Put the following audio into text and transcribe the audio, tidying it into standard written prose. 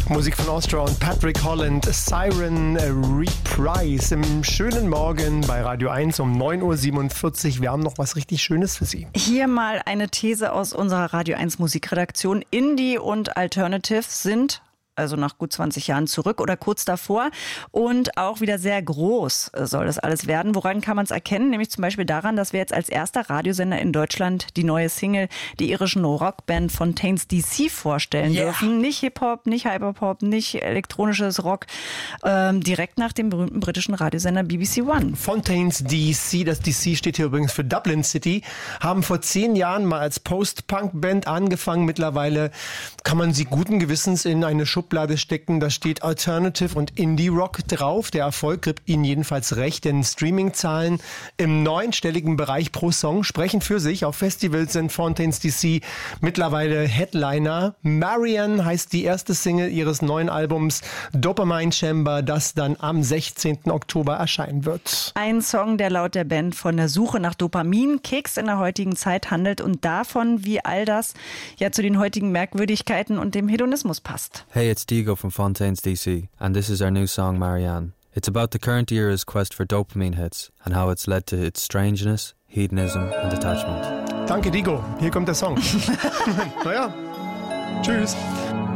Musik von Austria und Patrick Holland, Siren Reprise im schönen Morgen bei Radio 1 um 9.47 Uhr. Wir haben noch was richtig Schönes für Sie. Hier mal eine These aus unserer Radio 1 Musikredaktion. Indie und Alternative sind also nach gut 20 Jahren zurück oder kurz davor. Und auch wieder sehr groß soll das alles werden. Woran kann man es erkennen? Nämlich zum Beispiel daran, dass wir jetzt als erster Radiosender in Deutschland die neue Single der irischen Rockband Fontaines DC vorstellen dürfen. Nicht Hip-Hop, nicht Hyperpop, nicht elektronisches Rock. Direkt nach dem berühmten britischen Radiosender BBC One. Fontaines DC, das DC steht hier übrigens für Dublin City, haben vor 10 Jahren mal als Post-Punk-Band angefangen. Mittlerweile kann man sie guten Gewissens in eine Schublade stecken, da steht Alternative und Indie-Rock drauf. Der Erfolg gibt ihnen jedenfalls recht, denn Streaming-Zahlen im 9-stelligen Bereich pro Song sprechen für sich. Auf Festivals sind Fontaines DC mittlerweile Headliner. Marianne heißt die erste Single ihres neuen Albums Dopamine Chamber, das dann am 16. Oktober erscheinen wird. Ein Song, der laut der Band von der Suche nach Dopamin, Kicks in der heutigen Zeit handelt und davon, wie all das ja zu den heutigen Merkwürdigkeiten und dem Hedonismus passt. Hey, it's Diego from Fontaines DC, and this is our new song, Marianne. It's about the current era's quest for dopamine hits and how it's led to its strangeness, hedonism and detachment. Danke, Diego. Hier kommt der Song. Naja, tschüss.